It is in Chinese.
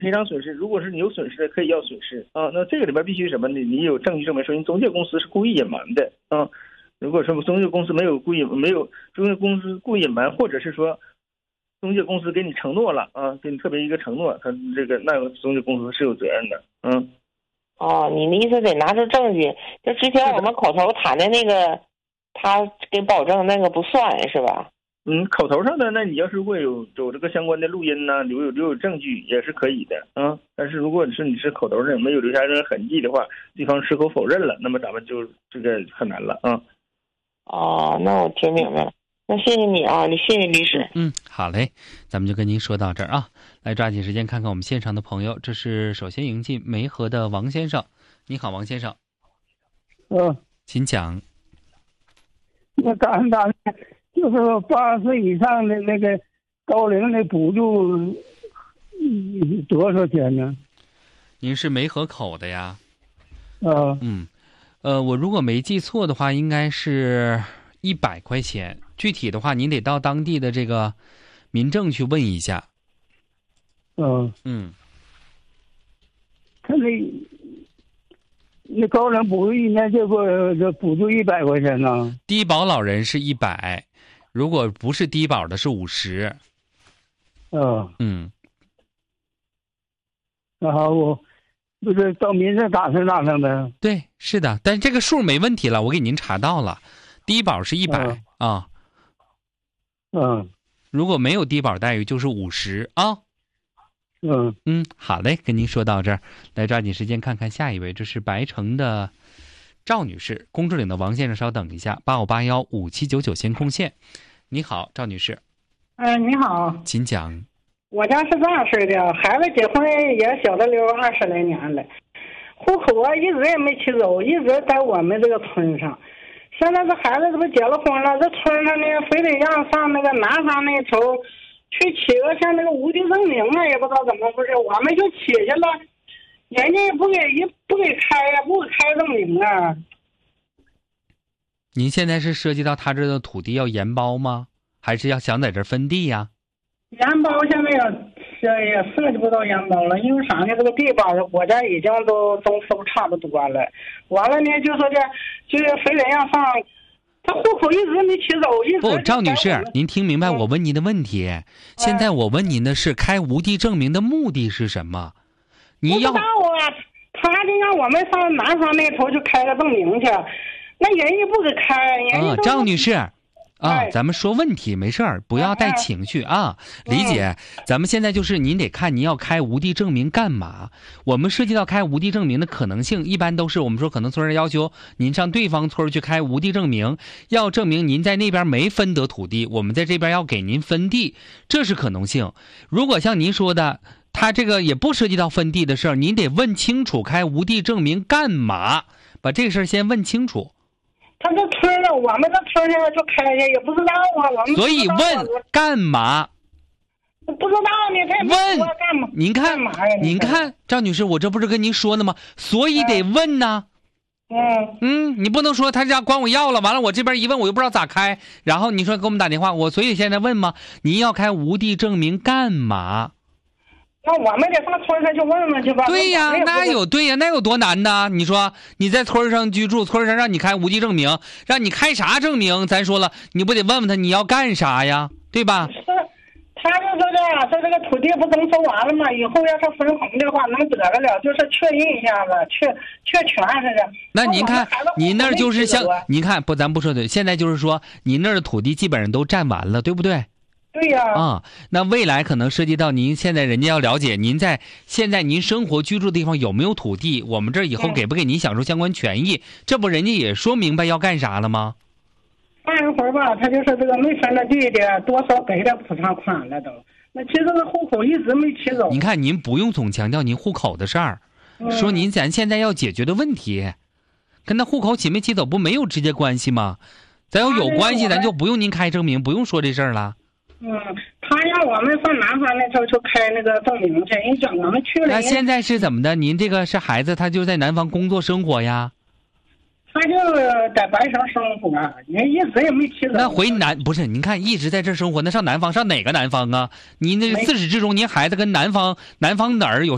赔偿损失，如果是你有损失的，可以要损失啊。那这个里边必须什么呢？你有证据证明说你中介公司是故意隐瞒的啊。如果说中介公司没有中介公司故意隐瞒，或者是说中介公司给你承诺了啊，给你特别一个承诺，他这个那个中介公司是有责任的。 哦，你的意思得拿出证据，就之前我们口头谈的那个，他给保证那个不算是吧？ 口头上的，那你要是如果有这个相关的录音呢，留有证据也是可以的啊。但是如果你是口头上没有留下任何痕迹的话，对方矢口否认了，那么咱们就这个很难了啊。 哦，那我听明白了，那谢谢你啊，谢谢律师。 好嘞，咱们就跟您说到这儿啊。来抓紧时间看看我们线上的朋友，这是首先迎进梅河的王先生。你好，王先生。请讲。 那刚才就是80岁以上的那个高龄的补助多少钱呢？ 您是梅河口的呀？ 我如果没记错的话，应该是100块钱。具体的话，您得到当地的这个民政去问一下。 他那高龄补助一年这补助100块钱呢？ 低保老人是100，如果不是低保的是50。 然后我不是到民政打听呗？ 对，是的，但是这个数没问题了，我给您查到了，低保是100啊。如果没有低保待遇就是50啊。好嘞，跟您说到这儿，来抓紧时间看看下一位，这是白城的赵女士，公主岭的王先生，稍等一下，85815799先空线。你好，赵女士。 你好， 请讲。 我家是这样式的，孩子结婚也小的溜20来年了，户口一直也没取走，一直在我们这个村上。现在这孩子这不结了婚了，这村上呢非得让上那个南方那头去取个像那个无地证明啊，也不知道怎么回事，我们就取去了，人家也不给开呀，不给开证明啊。 您现在是涉及到他这个土地要延包吗？还是要想在这儿分地呀？ 延包现在也涉及不到延包了，因为啥呢？这个地方国家已经都收差不多了。完了呢，就说就是非得让上，他户口一直没取走，一直。 不，赵女士，您听明白我问您的问题？现在我问您的是开无地证明的目的是什么？你要不知道啊，他就让我们上南方那头去开个证明去，那人家不给开，人家赵女士。咱们说问题没事儿，不要带情绪啊，理解。咱们现在就是您得看您要开无地证明干嘛。我们涉及到开无地证明的可能性，一般都是我们说可能村人要求您上对方村去开无地证明，要证明您在那边没分得土地，我们在这边要给您分地，这是可能性。如果像您说的，他这个也不涉及到分地的事儿，您得问清楚开无地证明干嘛，把这个事儿先问清楚。 他这村了，我们这村现在就开去，也不知道啊，我们所以问干嘛？ 不知道呢，他也没说干嘛。 您看，赵女士，我这不是跟您说的吗？所以得问呢。你不能说他家管我要了，完了我这边一问我又不知道咋开，然后你说给我们打电话，所以现在问吗？您要开无地证明干嘛？ 那我们得上村上去问问去吧。 对呀，那有多难呢？你说你在村上居住，村上让你开无地证明，让你开啥证明？咱说了，你不得问问他你要干啥呀？对吧？ 是，他就说这个土地不征收完了吗？以后要是分红的话能得了，就是确认一下子，确权似的。 那您看，您那儿就是像您看不，咱不说对，现在就是说您那儿的土地基本上都占完了，对不对？ 对呀。 那未来可能涉及到您现在人家要了解您现在您生活居住的地方有没有土地，我们这以后给不给您享受相关权益，这不人家也说明白要干啥了吗？ 上一回吧，他就是这个没分的地的多少给点补偿款了都，那其实这户口一直没取走。 您看您不用总强调您户口的事儿，说咱现在要解决的问题跟那户口起没起走不没有直接关系吗？咱要有关系咱就不用您开证明，不用说这事儿了。 他让我们上南方那头去开那个证明去，人讲我们去了。 那现在是怎么的？您这个是孩子，他就在南方工作生活呀？ 他就在白城生活，人一直也没去走。 那回不是？您看一直在这生活，那上南方上哪个南方啊？您那自始至终，您孩子跟南方哪儿有